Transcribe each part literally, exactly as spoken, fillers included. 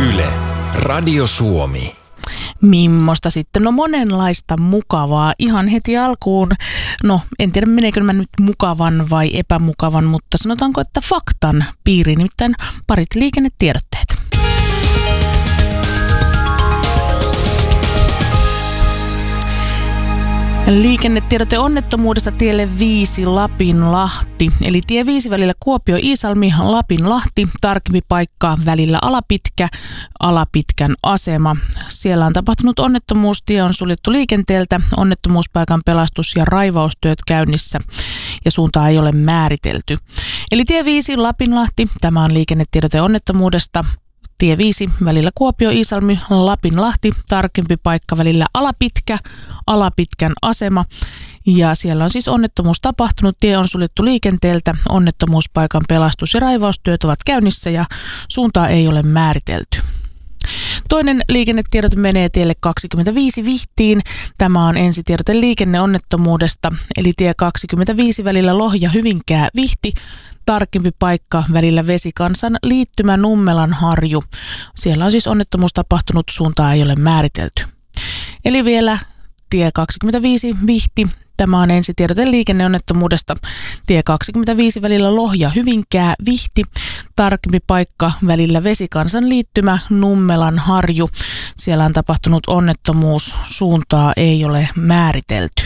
Yle, Radio Suomi. Mimmosta sitten? No monenlaista mukavaa. Ihan heti alkuun, no en tiedä meneekö mä nyt mukavan vai epämukavan, mutta sanotaanko, että faktan piiri, nimittäin parit liikennetiedotteet. Liikennetiedote onnettomuudesta tielle viisi Lapinlahti, eli tie viisi välillä Kuopio-Iisalmi, Lapinlahti, tarkempi paikka välillä Alapitkä, Alapitkän asema. Siellä on tapahtunut onnettomuus, tie on suljettu liikenteeltä, onnettomuuspaikan pelastus- ja raivaustyöt käynnissä ja suuntaa ei ole määritelty. Eli tie viisi Lapinlahti, tämä on liikennetiedote onnettomuudesta. Tie viisi välillä Kuopio-Iisalmi, Lapinlahti, tarkempi paikka välillä Alapitkä, Alapitkän asema. Ja siellä on siis onnettomuus tapahtunut, tie on suljettu liikenteeltä, onnettomuuspaikan pelastus- ja raivaustyöt ovat käynnissä ja suuntaa ei ole määritelty. Toinen liikennetiedote menee tielle kaksikymmentäviisi Vihtiin. Tämä on ensitiedote liikenneonnettomuudesta, eli tie kaksikymmentäviisi välillä Lohja-Hyvinkää Vihti, tarkempi paikka välillä Vesikansan liittymä Nummelan Harju. Siellä on siis onnettomuus tapahtunut, suuntaa ei ole määritelty. Eli vielä tie kaksikymmentäviisi Vihti. Tämä on ensitiedote liikenneonnettomuudesta. Tie kaksikymmentäviisi välillä Lohja-Hyvinkää Vihti, tarkempi paikka välillä Vesikansan liittymä Nummelan Harju. Siellä on tapahtunut onnettomuus, suuntaa ei ole määritelty.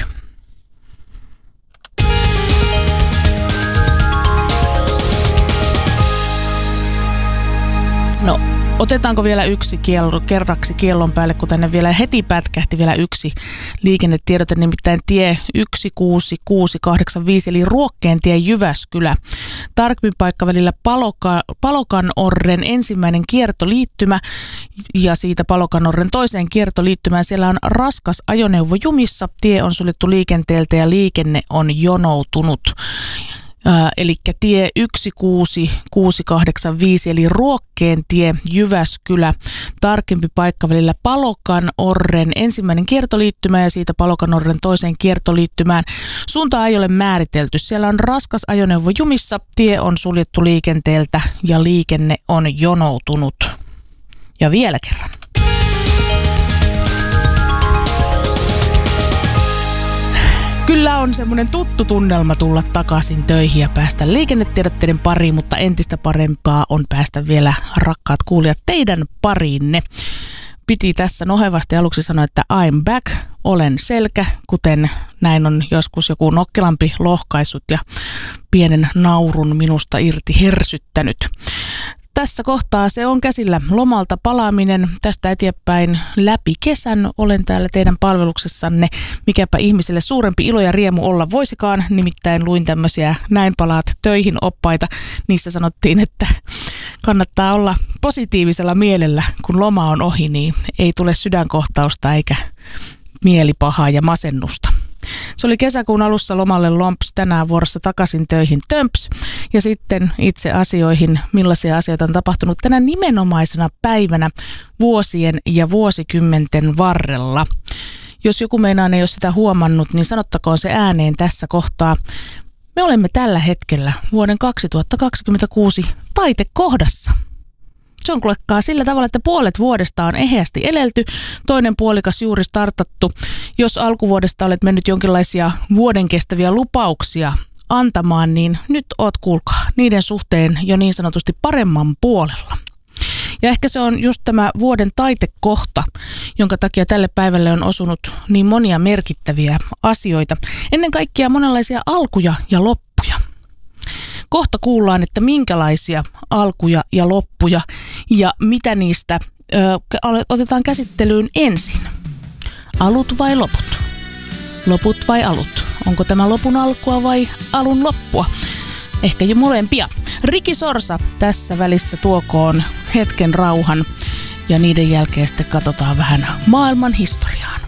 No, otetaanko vielä yksi kiello, kerraksi kiellon päälle, kun tänne vielä heti pätkähti vielä yksi liikennetiedote, nimittäin tie yksi kuusi kuusi kahdeksan viisi, eli Ruokkeentien Jyväskylä. Tarkempi paikka välillä Paloka, Palokanorren ensimmäinen kiertoliittymä ja siitä Palokanorren toiseen kiertoliittymään. Siellä on raskas ajoneuvo jumissa, tie on suljettu liikenteeltä ja liikenne on jonoutunut. Äh, eli tie yksi kuusi kuusi kahdeksan viisi, eli Ruokkeentie Jyväskylä, tarkempi paikka välillä Palokanorren ensimmäinen kiertoliittymä ja siitä Palokanorren toiseen kiertoliittymään. Suuntaa ei ole määritelty. Siellä on raskas ajoneuvo jumissa, tie on suljettu liikenteeltä ja liikenne on jonoutunut. Ja vielä kerran. Kyllä on semmoinen tuttu tunnelma tulla takaisin töihin ja päästä liikennetiedotteiden pariin, mutta entistä parempaa on päästä vielä, rakkaat kuulijat, teidän pariinne. Piti tässä nohevasti aluksi sanoa, että I'm back, olen selkä, kuten näin on joskus joku nokkelampi lohkaissut ja pienen naurun minusta irti hersyttänyt. Tässä kohtaa se on käsillä lomalta palaaminen. Tästä eteenpäin läpi kesän olen täällä teidän palveluksessanne. Mikäpä ihmiselle suurempi ilo ja riemu olla voisikaan. Nimittäin luin tämmöisiä näin palaat töihin -oppaita. Niissä sanottiin, että kannattaa olla positiivisella mielellä, kun loma on ohi, niin ei tule sydänkohtausta eikä mielipahaa ja masennusta. Se oli kesäkuun alussa lomalle lomps, tänään vuorossa takaisin töihin tömps. Ja sitten itse asioihin, millaisia asioita on tapahtunut tänä nimenomaisena päivänä vuosien ja vuosikymmenten varrella. Jos joku meinaan ei ole sitä huomannut, niin sanottakoon se ääneen tässä kohtaa. Me olemme tällä hetkellä vuoden kaksituhattakaksikymmentäkuusi taitekohdassa. Se on kuulekkaa sillä tavalla, että puolet vuodesta on eheästi elelty, toinen puolikas juuri startattu. Jos alkuvuodesta olet mennyt jonkinlaisia vuoden kestäviä lupauksia antamaan, niin nyt oot kuulkaa niiden suhteen jo niin sanotusti paremman puolella. Ja ehkä se on just tämä vuoden taitekohta, jonka takia tälle päivälle on osunut niin monia merkittäviä asioita. Ennen kaikkea monenlaisia alkuja ja loppuja. Kohta kuullaan, että minkälaisia alkuja ja loppuja ja mitä niistä ö, otetaan käsittelyyn ensin. Alut vai loput? Loput vai alut? Onko tämä lopun alkua vai alun loppua? Ehkä jo molempia. Riki Sorsa tässä välissä tuokoon hetken rauhan ja niiden jälkeen sitten katsotaan vähän maailman historiaan.